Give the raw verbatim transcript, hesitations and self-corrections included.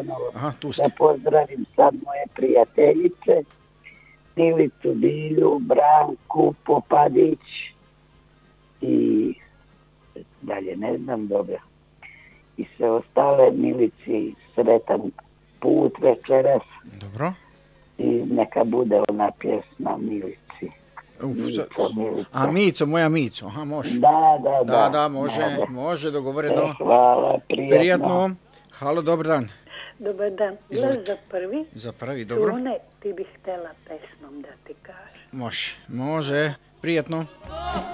ponovo. Aha, tu ste. Da pozdravim sad moje prijateljice, Milicu, Dilju, Branku, Popadić i dalje ne znam dobro. I sve ostale, Milici sretan put večeras. Dobro. I neka bude ona pjesma Milici. Uf, Mico, Milica. A Mico, moja Mico, aha, može. Da, da, da. Da, da, može, da. može, dogovoreno. E, hvala, prijatno. Prijatno. Halo, dobar dan. Dobar dan. Izvolite. Glas za prvi. Za prvi, dobro. Sune, ti bih htjela pesmom da ti kažem. Može, može, prijatno.